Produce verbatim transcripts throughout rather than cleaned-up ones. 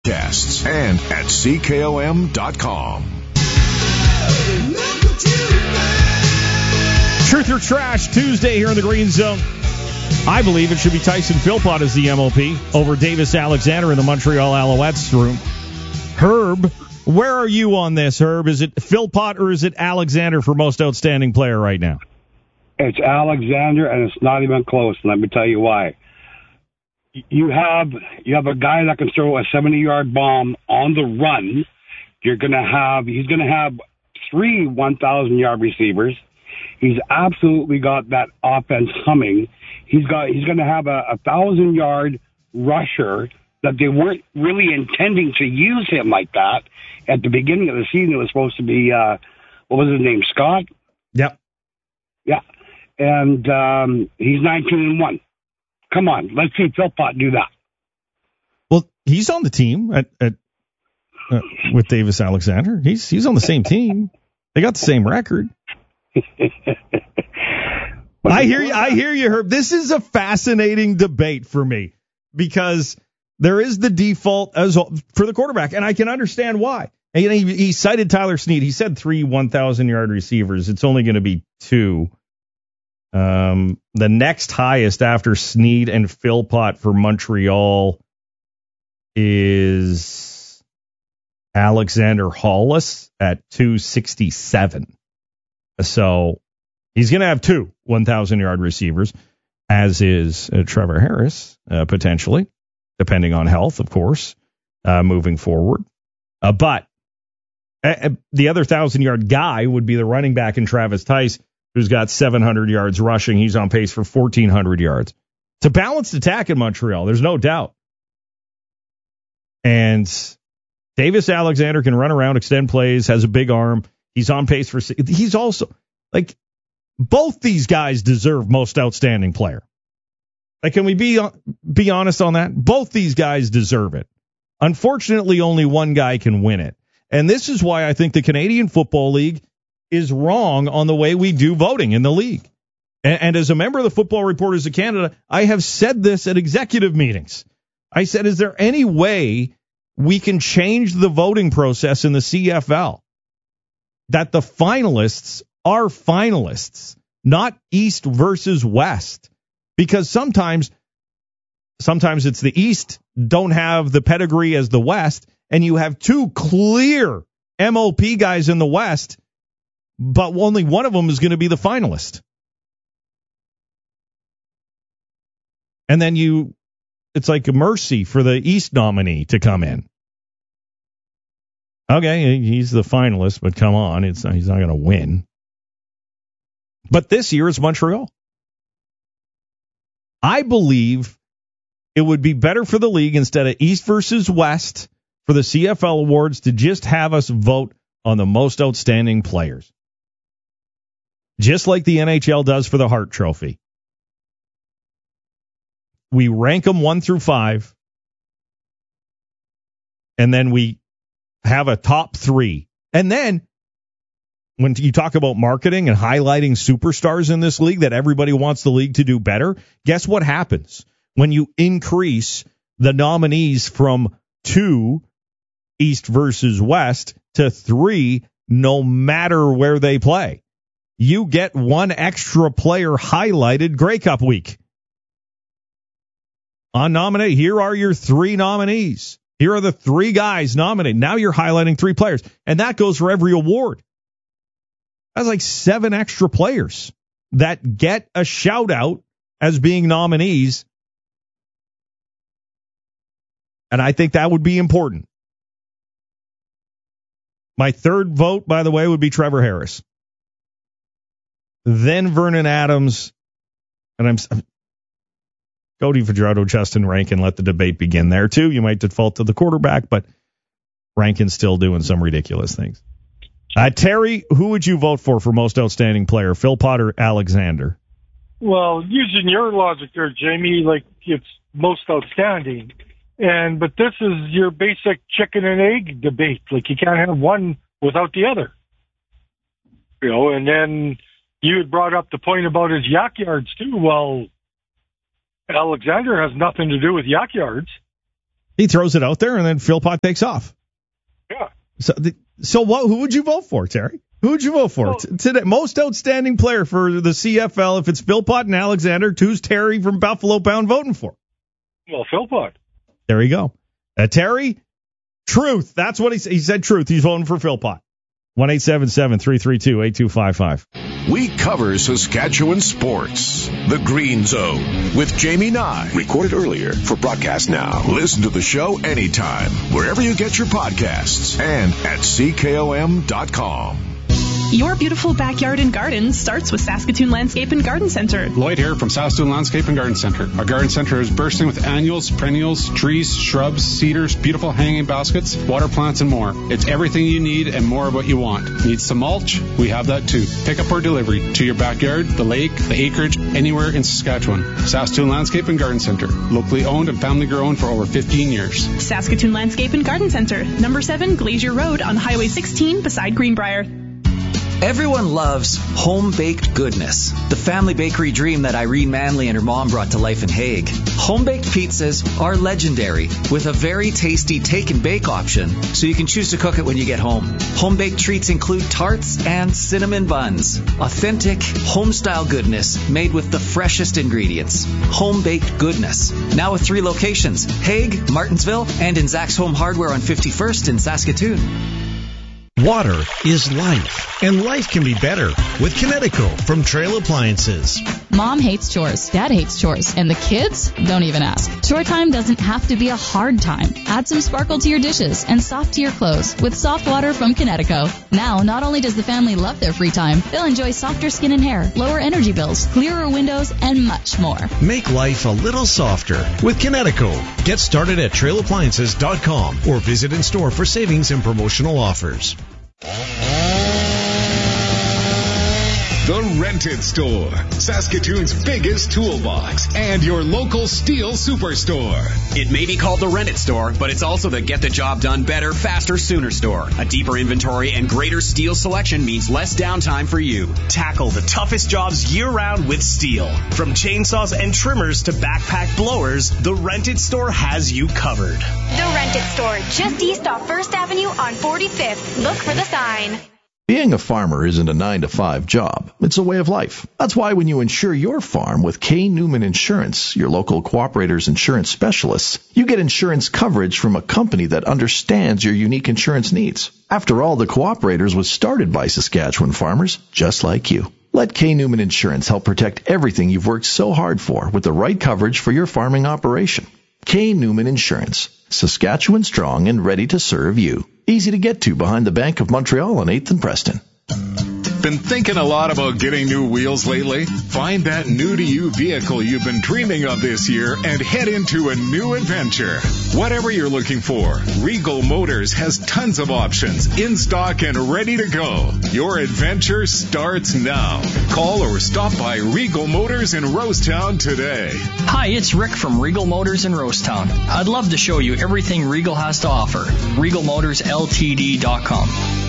Podcasts and at C K O M dot com. Truth or Trash Tuesday here in the Green Zone. I believe it should be Tyson Philpott as the M O P over Davis Alexander in the Montreal Alouettes room. Herb, where are you on this, Herb? Is it Philpott or is it Alexander for most outstanding player right now? It's Alexander, and it's not even close. Let me tell you why. You have you have a guy that can throw a seventy-yard bomb on the run. You're gonna have he's gonna have three one thousand-yard receivers. He's absolutely got that offense humming. He's got he's gonna have a, a thousand-yard rusher that they weren't really intending to use him like that at the beginning of the season. It was supposed to be uh, what was his name, Scott? Yep. Yeah, and um, he's nineteen and one. Come on, let's see Philpott do that. Well, he's on the team at, at uh, with Davis Alexander. He's he's on the same team. They got the same record. I hear you. I hear you, Herb. This is a fascinating debate for me because there is the default as for the quarterback, and I can understand why. And he, he cited Tyler Snead. He said three one thousand yard receivers. It's only going to be two. Um, the next highest after Snead and Philpott for Montreal is Alexander Hollis at two sixty-seven. So he's going to have two one thousand yard receivers, as is uh, Trevor Harris, uh, potentially, depending on health, of course, uh, moving forward. Uh, but uh, the other one thousand yard guy would be the running back in Travis Tice, who's got seven hundred yards rushing. He's on pace for fourteen hundred yards. It's a balanced attack in Montreal. There's no doubt. And Davis Alexander can run around, extend plays, has a big arm. He's on pace for... He's also... Like, both these guys deserve most outstanding player. Like, can we be be honest on that? Both these guys deserve it. Unfortunately, only one guy can win it. And this is why I think the Canadian Football League is wrong on the way we do voting in the league. And, and as a member of the Football Reporters of Canada, I have said this at executive meetings. I said, is there any way we can change the voting process in the C F L that the finalists are finalists, not East versus West? Because sometimes, sometimes it's the East don't have the pedigree as the West, and you have two clear M O P guys in the West, but only one of them is going to be the finalist. And then you, it's like a mercy for the East nominee to come in. Okay, he's the finalist, but come on, it's he's not going to win. But this year it's Montreal. I believe it would be better for the league, instead of East versus West, for the C F L awards to just have us vote on the most outstanding players. Just like the N H L does for the Hart Trophy. We rank them one through five, and then we have a top three. And then when you talk about marketing and highlighting superstars in this league, that everybody wants the league to do better, guess what happens when you increase the nominees from two, East versus West, to three, no matter where they play? You get one extra player highlighted Grey Cup week. On nominate, here are your three nominees. Here are the three guys nominated. Now you're highlighting three players. And that goes for every award. That's like seven extra players that get a shout out as being nominees. And I think that would be important. My third vote, by the way, would be Trevor Harris. Then Vernon Adams. And I'm Cody Fajardo, Justin Rankin, let the debate begin there, too. You might default to the quarterback, but Rankin's still doing some ridiculous things. Uh, Terry, who would you vote for for most outstanding player, Philpott or Alexander? Well, using your logic there, Jamie, like it's most outstanding. And but this is your basic chicken and egg debate. Like you can't have one without the other. You know, and then you had brought up the point about his yak yards, too. Well, Alexander has nothing to do with yak yards. He throws it out there, and then Philpott takes off. Yeah. So, the, so what? Who would you vote for, Terry? Who would you vote for well, T- today? Most outstanding player for the C F L. If it's Philpott and Alexander, who's Terry from Buffalo Pound voting for? Well, Philpott. There you go. Uh, Terry, truth. That's what he said. He said truth. He's voting for Philpott. one eight seven seven, three three two, eight two five five. We cover Saskatchewan sports. The Green Zone with Jamie Nye. Recorded earlier for broadcast now. Listen to the show anytime, wherever you get your podcasts, and at C K O M dot com. Your beautiful backyard and garden starts with Saskatoon Landscape and Garden Center. Lloyd here from Saskatoon Landscape and Garden Center. Our garden center is bursting with annuals, perennials, trees, shrubs, cedars, beautiful hanging baskets, water plants, and more. It's everything you need and more of what you want. Need some mulch? We have that too. Pick up or delivery to your backyard, the lake, the acreage, anywhere in Saskatchewan. Saskatoon Landscape and Garden Center. Locally owned and family grown for over fifteen years. Saskatoon Landscape and Garden Center. Number seven Glacier Road on Highway sixteen beside Greenbrier. Everyone loves home-baked goodness, the family bakery dream that Irene Manley and her mom brought to life in Hague. Home-baked pizzas are legendary, with a very tasty take-and-bake option, so you can choose to cook it when you get home. Home-baked treats include tarts and cinnamon buns. Authentic, home-style goodness made with the freshest ingredients. Home-baked goodness. Now with three locations, Hague, Martinsville, and in Zach's Home Hardware on fifty-first in Saskatoon. Water is life, and life can be better with Kinetico from Trail Appliances. Mom hates chores, Dad hates chores, and the kids don't even ask. Chore time doesn't have to be a hard time. Add some sparkle to your dishes and soft to your clothes with soft water from Kinetico. Now, not only does the family love their free time, they'll enjoy softer skin and hair, lower energy bills, clearer windows, and much more. Make life a little softer with Kinetico. Get started at trail appliances dot com or visit in store for savings and promotional offers. The Rented Store, Saskatoon's biggest toolbox and your local steel superstore. It may be called the Rented Store, but it's also the get the job done better, faster, sooner store. A deeper inventory and greater steel selection means less downtime for you. Tackle the toughest jobs year-round with steel. From chainsaws and trimmers to backpack blowers, the Rented Store has you covered. The Rented Store, just east off First Avenue on forty-fifth. Look for the sign. Being a farmer isn't a nine to five job. It's a way of life. That's why when you insure your farm with K. Newman Insurance, your local Cooperator's insurance specialists, you get insurance coverage from a company that understands your unique insurance needs. After all, the Cooperators was started by Saskatchewan farmers just like you. Let K. Newman Insurance help protect everything you've worked so hard for with the right coverage for your farming operation. K. Newman Insurance, Saskatchewan strong and ready to serve you. Easy to get to behind the Bank of Montreal on eighth and Preston. Been thinking a lot about getting new wheels lately? Find that new-to-you vehicle you've been dreaming of this year and head into a new adventure. Whatever you're looking for, Regal Motors has tons of options in stock and ready to go. Your adventure starts now. Call or stop by Regal Motors in Rosetown today. Hi, it's Rick from Regal Motors in Rosetown. I'd love to show you everything Regal has to offer. Regal Motors L T D dot com.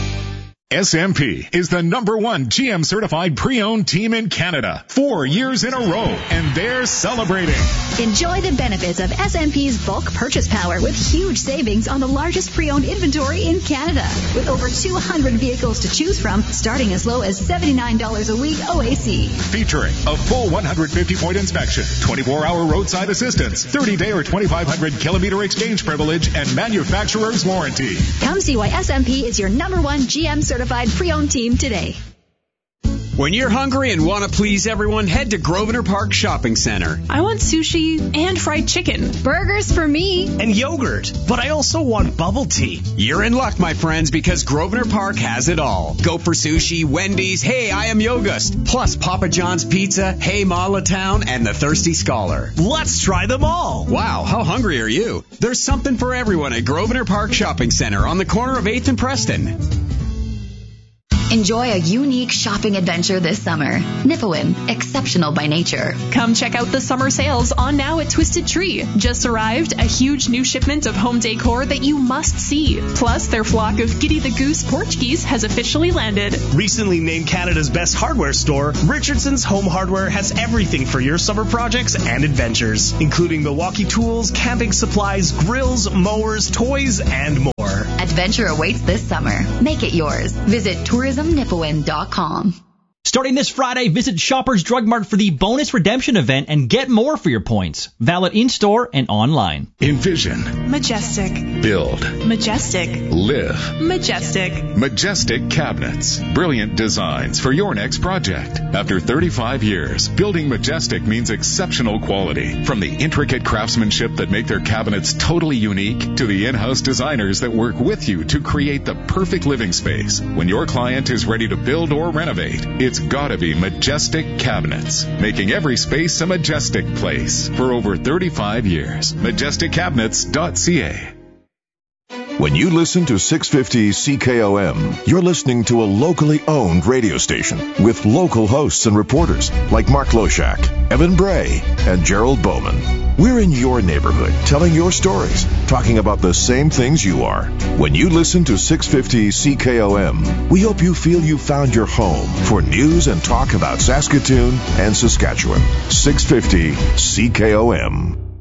S M P is the number one G M certified pre-owned team in Canada, four years in a row, and they're celebrating. Enjoy the benefits of S M P's bulk purchase power with huge savings on the largest pre-owned inventory in Canada. With over two hundred vehicles to choose from, starting as low as seventy-nine dollars a week O A C. Featuring a full one hundred fifty point inspection, twenty-four hour roadside assistance, thirty day or twenty-five hundred kilometer exchange privilege, and manufacturer's warranty. Come see why S M P is your number one G M certified pre-owned team today. When you're hungry and want to please everyone, head to Grosvenor Park Shopping Center. I want sushi and fried chicken. Burgers for me. And yogurt. But I also want bubble tea. You're in luck, my friends, because Grosvenor Park has it all. Go for sushi, Wendy's, Hey, I Am Yogust, plus Papa John's Pizza, Hey Town, and the Thirsty Scholar. Let's try them all. Wow, how hungry are you? There's something for everyone at Grosvenor Park Shopping Center on the corner of eighth and Preston. Enjoy a unique shopping adventure this summer. Nipawin, exceptional by nature. Come check out the summer sales on now at Twisted Tree. Just arrived, a huge new shipment of home decor that you must see. Plus, their flock of Giddy the Goose Portuguese has officially landed. Recently named Canada's best hardware store, Richardson's Home Hardware has everything for your summer projects and adventures, including Milwaukee tools, camping supplies, grills, mowers, toys, and more. Adventure awaits this summer. Make it yours. Visit tourism nipawin dot com. Starting this Friday, visit Shoppers Drug Mart for the bonus redemption event and get more for your points. Valid in-store and online. Envision. Majestic. Build. Majestic. Live. Majestic. Majestic Cabinets. Brilliant designs for your next project. After thirty-five years, building Majestic means exceptional quality. From the intricate craftsmanship that make their cabinets totally unique to the in-house designers that work with you to create the perfect living space. When your client is ready to build or renovate, it's gotta be Majestic Cabinets, making every space a majestic place for over thirty-five years. majestic cabinets dot c a. When you listen to six fifty C K O M, you're listening to a locally owned radio station with local hosts and reporters like Mark Loshak, Evan Bray, and Gerald Bowman. We're in your neighborhood, telling your stories, talking about the same things you are. When you listen to six fifty C K O M, we hope you feel you found your home for news and talk about Saskatoon and Saskatchewan. six fifty C K O M.